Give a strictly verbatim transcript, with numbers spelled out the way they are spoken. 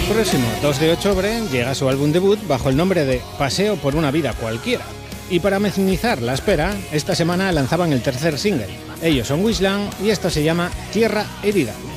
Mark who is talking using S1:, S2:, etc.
S1: próximo dos de octubre llega su álbum debut bajo el nombre de Paseo por una vida cualquiera. Y para minimizar la espera, esta semana lanzaban el tercer single. Ellos son Wisland y esto se llama Tierra Herida.